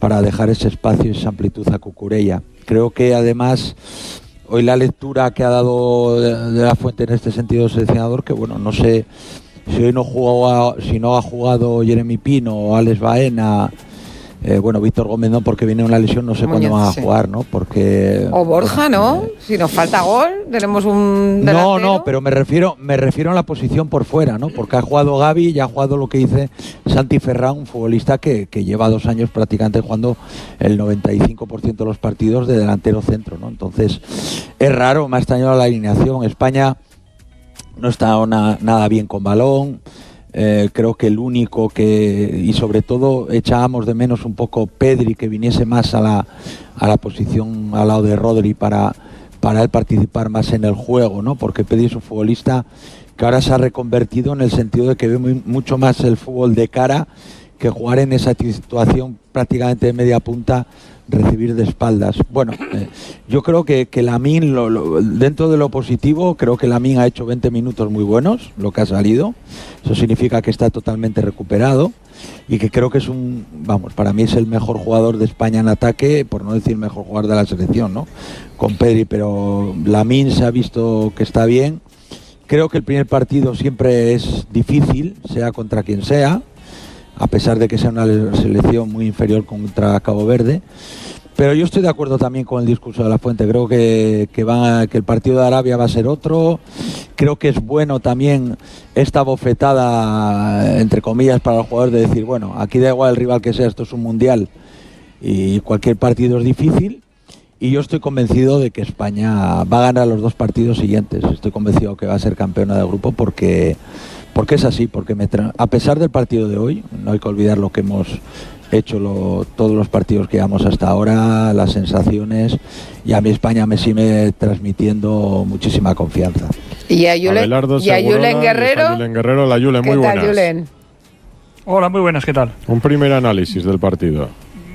para dejar ese espacio y esa amplitud a Cucurella. Creo que además hoy la lectura que ha dado de la Fuente en este sentido el seleccionador, que bueno, no sé si hoy si no ha jugado Jeremy Pino o Alex Baena, Víctor Gómez no, porque viene una lesión, no sé cuándo van a jugar, ¿no? Porque o Borja, ¿no? Si nos falta gol, tenemos un delantero. No, pero me refiero a la posición por fuera, ¿no? Porque ha jugado Gavi y ha jugado lo que dice Santi Ferran, un futbolista que lleva 2 años prácticamente jugando el 95% de los partidos de delantero centro, ¿no? Entonces, es raro, me ha extrañado la alineación. España no está nada bien con balón. Creo que el único y sobre todo echábamos de menos un poco Pedri, que viniese más a la posición al lado de Rodri para él participar más en el juego, ¿no? Porque Pedri es un futbolista que ahora se ha reconvertido en el sentido de que ve mucho más el fútbol de cara que jugar en esa situación prácticamente de media punta, recibir de espaldas. Bueno, yo creo que Lamine, dentro de lo positivo, creo que Lamine ha hecho 20 minutos muy buenos, lo que ha salido. Eso significa que está totalmente recuperado y que creo que para mí es el mejor jugador de España en ataque, por no decir mejor jugador de la selección, ¿no? Con Pedri, pero Lamine se ha visto que está bien. Creo que el primer partido siempre es difícil, sea contra quien sea, a pesar de que sea una selección muy inferior contra Cabo Verde. Pero yo estoy de acuerdo también con el discurso de la Fuente. Creo que el partido de Arabia va a ser otro. Creo que es bueno también esta bofetada, entre comillas, para los jugadores de decir, bueno, aquí da igual el rival que sea, esto es un mundial y cualquier partido es difícil. Y yo estoy convencido de que España va a ganar los 2 partidos siguientes. Estoy convencido que va a ser campeona del grupo porque es así, porque a pesar del partido de hoy, no hay que olvidar lo que hemos hecho todos los partidos que llevamos hasta ahora, las sensaciones, y a mí España me sigue transmitiendo muchísima confianza. Y a Julen Guerrero. Julen Guerrero, la Julen, muy buenas. Julen? Hola, muy buenas, ¿qué tal? Un primer análisis del partido.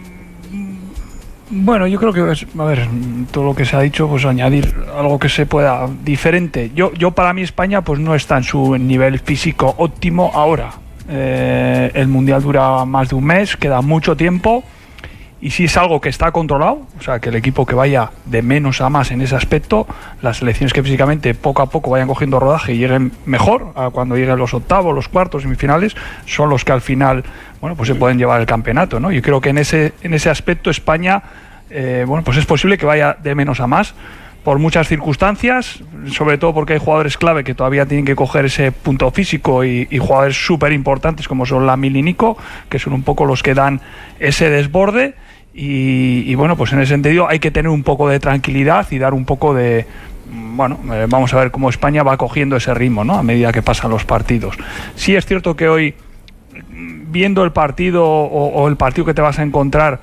Bueno, yo creo que, todo lo que se ha dicho, pues añadir algo que se pueda diferente. Yo para mí España pues no está en su nivel físico óptimo ahora. El Mundial dura más de un mes, queda mucho tiempo, y si es algo que está controlado, o sea, que el equipo que vaya de menos a más en ese aspecto, las selecciones que físicamente poco a poco vayan cogiendo rodaje y lleguen mejor a cuando lleguen los octavos, los cuartos, semifinales, son los que al final, pues se pueden llevar el campeonato, ¿no? Yo creo que en ese aspecto España, pues es posible que vaya de menos a más por muchas circunstancias, sobre todo porque hay jugadores clave que todavía tienen que coger ese punto físico y jugadores súper importantes como son Lamine y Nico, que son un poco los que dan ese desborde. Y pues en ese sentido hay que tener un poco de tranquilidad y dar un poco de... vamos a ver cómo España va cogiendo ese ritmo, ¿no? A medida que pasan los partidos. Sí es cierto que hoy, viendo el partido o el partido que te vas a encontrar,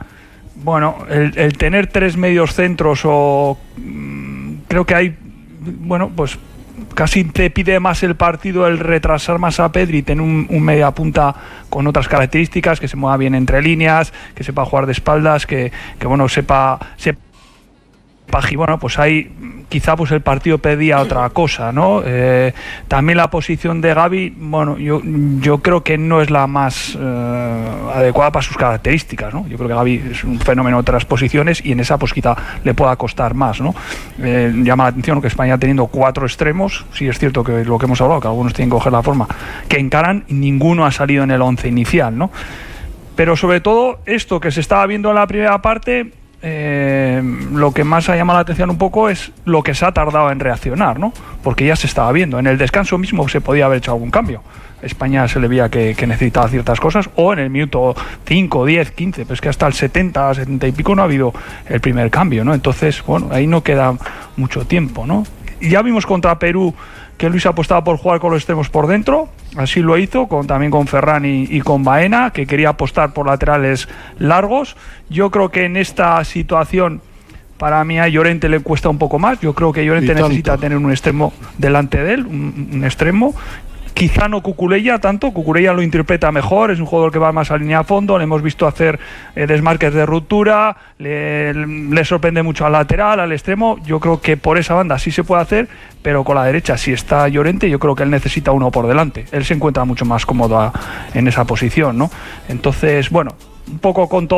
el tener 3 medios centros creo que hay, pues casi te pide más el partido el retrasar más a Pedri y tener un media punta con otras características, que se mueva bien entre líneas, que sepa jugar de espaldas, que sepa y pues ahí quizá pues el partido pedía otra cosa, ¿no? También la posición de Gavi, yo creo que no es la más adecuada para sus características, ¿no? Yo creo que Gavi es un fenómeno de otras posiciones y en esa pues quizá le pueda costar más, ¿no? Llama la atención que España teniendo 4 extremos, sí es cierto que lo que hemos hablado, que algunos tienen que coger la forma, que encaran, ninguno ha salido en el 11 inicial, ¿no? Pero sobre todo esto que se estaba viendo en la primera parte, lo que más ha llamado la atención un poco es lo que se ha tardado en reaccionar, ¿no? Porque ya se estaba viendo. En el descanso mismo se podía haber hecho algún cambio. España se le veía que necesitaba ciertas cosas, o en el minuto 5, 10, 15, pero es que hasta el 70 y pico no ha habido el primer cambio, ¿no? Entonces, ahí no queda mucho tiempo, ¿no? Y ya vimos contra Perú que Luis apostaba por jugar con los extremos por dentro, así lo hizo, también con Ferran y con Baena, que quería apostar por laterales largos. Yo creo que en esta situación, para mí a Llorente le cuesta un poco más. Yo creo que Llorente necesita tener un extremo delante de él, un extremo. Quizá no Cucurella tanto, Cucurella lo interpreta mejor, es un jugador que va más a línea a fondo, le hemos visto hacer desmarques de ruptura, le sorprende mucho al lateral, al extremo. Yo creo que por esa banda sí se puede hacer, pero con la derecha, si está Llorente, yo creo que él necesita uno por delante, él se encuentra mucho más cómodo en esa posición, ¿no? Entonces, un poco con todo